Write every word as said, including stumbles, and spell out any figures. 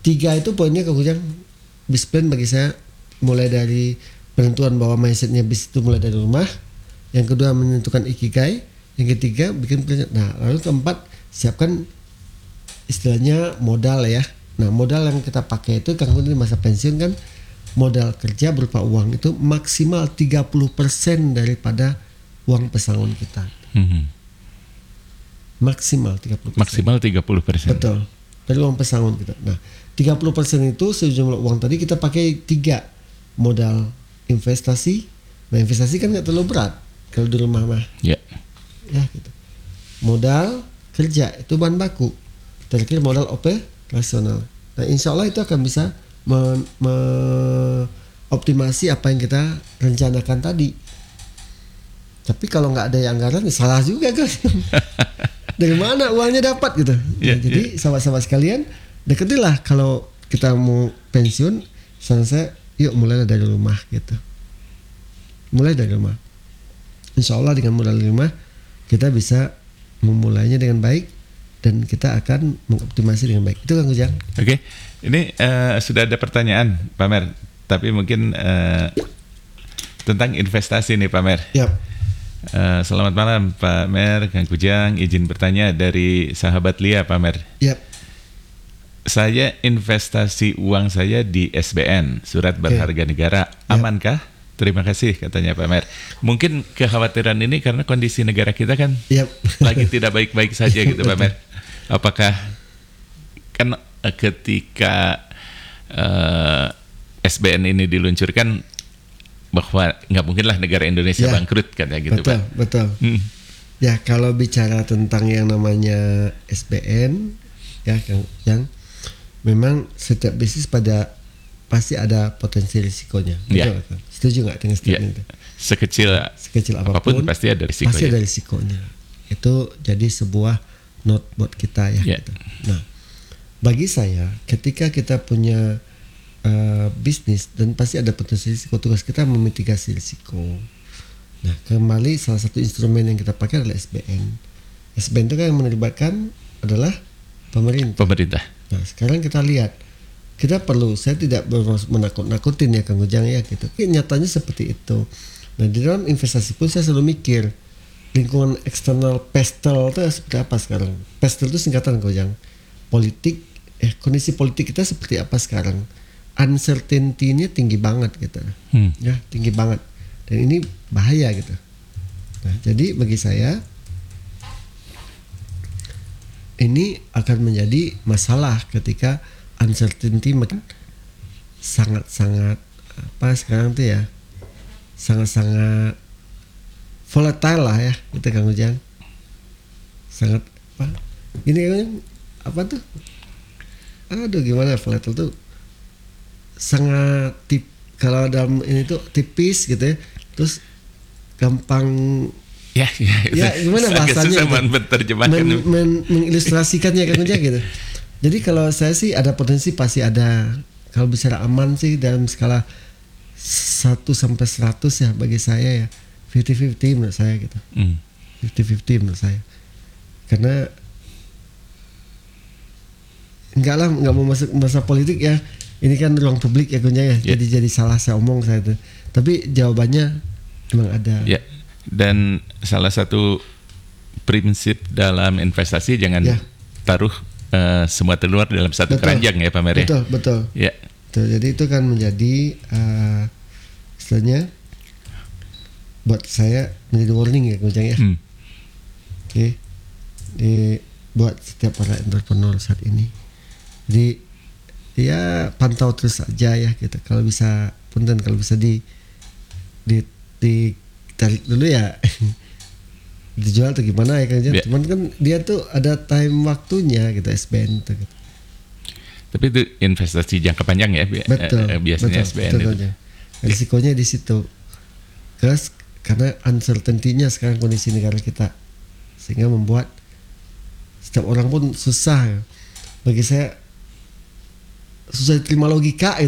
tiga itu poinnya Kang Ujang. Business plan bagi saya mulai dari penentuan bahwa mindsetnya bisnis itu mulai dari rumah. Yang kedua menentukan ikigai. Yang ketiga bikin plan. Nah lalu keempat siapkan istilahnya modal ya. Nah modal yang kita pakai itu Kang Ujang di masa pensiun kan modal kerja berupa uang itu maksimal tiga puluh persen daripada uang pesangon kita. Hmm. Maksimal tiga puluh persen. Maksimal tiga puluh persen. Betul. Dari uang pesangon kita. Nah, tiga puluh persen itu sejumlah uang tadi kita pakai tiga. Modal investasi. Nah, investasi kan nggak terlalu berat kalau di rumah mah. Ya. Ya gitu. Modal kerja itu bahan baku. Terakhir modal operasional. Nah, insya Allah itu akan bisa me- me- optimasi apa yang kita rencanakan tadi. Tapi kalau nggak ada yang anggaran, salah juga guys. Dari mana uangnya dapat gitu. Yeah, nah, jadi yeah. sahabat-sahabat sekalian, deketilah kalau kita mau pensiun, saran saya, yuk mulailah dari rumah gitu. Mulai dari rumah. Insya Allah dengan mulai dari rumah, kita bisa memulainya dengan baik dan kita akan mengoptimasi dengan baik. Itu Kang Ujang. Oke, okay. Ini uh, sudah ada pertanyaan, Pak Mer. Tapi mungkin uh, tentang investasi nih, Pak Mer. Yap. Uh, selamat malam Pak Mer, Kang Ujang. Izin bertanya dari sahabat Lia, Pak Mer. Yap. Saya investasi uang saya di S B N, surat berharga okay. negara. Amankah? Yep. Terima kasih katanya Pak Mer. Mungkin kekhawatiran ini karena kondisi negara kita kan yep. lagi tidak baik-baik saja gitu Pak Mer. Apakah kan ketika uh, S B N ini diluncurkan bahwa nggak mungkinlah negara Indonesia ya, bangkrut kan ya gitu betul, Pak. Betul, hmm. Ya kalau bicara tentang yang namanya S B N ya Kang, yang memang setiap bisnis pada pasti ada potensi risikonya. Betul, ya. Kan? Setuju nggak dengan statement ya. itu? Sekecil sekecil apapun, apapun pasti ada risikonya. Pasti ada risikonya. Itu jadi sebuah note buat kita ya. ya. Gitu. Nah, bagi saya ketika kita punya Uh, bisnis dan pasti ada potensi risiko, tugas kita memitigasi risiko. Nah kembali salah satu instrumen yang kita pakai adalah S B N. S B N itu kan yang melibatkan adalah pemerintah. Pemerintah. Nah sekarang kita lihat, kita perlu, saya tidak bermaksud menakut-nakutin ya Kang Ujang ya gitu. Tapi nyatanya seperti itu. Nah di dalam investasi pun saya selalu mikir lingkungan eksternal pestel itu seperti apa sekarang. Pestel itu singkatan Kang Ujang. Politik, eh kondisi politik kita seperti apa sekarang. Uncertainty-nya tinggi banget gitu, hmm. ya tinggi banget, dan ini bahaya gitu. Nah, jadi bagi saya ini akan menjadi masalah ketika uncertainty makin sangat-sangat apa sekarang tuh ya, sangat-sangat volatile lah ya, gitu Kang Ujang. Sangat apa? Ini apa tuh? Aduh gimana volatile tuh? Sangat tip kalau dalam ini tuh tipis gitu ya, terus gampang ya, ya, ya gimana bahasanya gitu, men, men, mengilustrasikannya kan aja gitu. Jadi kalau saya sih ada potensi pasti ada. Kalau bicara aman sih dalam skala satu sampai seratus ya bagi saya ya fifty fifty menurut saya gitu. Hmm. fifty fifty menurut saya. Karena enggak lah, enggak mau masuk masa politik ya. Ini kan ruang publik ya Gunja ya. Yeah. Jadi jadi salah saya omong saya itu. Tapi jawabannya memang ada. Ya. Yeah. Dan salah satu prinsip dalam investasi jangan yeah. taruh uh, semua telur dalam satu betul. keranjang ya Pak Mer. Betul, betul. Ya. Yeah. Betul. Jadi itu kan menjadi uh, istilahnya buat saya menjadi warning ya Gunja ya. Hmm. Oke. Okay. Di buat setiap para entrepreneur saat ini. Jadi ya pantau terus aja ya gitu. Kalau bisa punten kalau bisa di di di tarik dulu ya dijual atau gimana ya kan ya. Cuman kan dia tuh ada time waktunya gitu S B N tuh gitu. Tapi itu investasi jangka panjang ya betul, eh, biasanya betul, S B N betul, itu. Risikonya di situ. Terus karena uncertainty-nya sekarang kondisi negara kita sehingga membuat setiap orang pun susah. Bagi saya susah diterima logika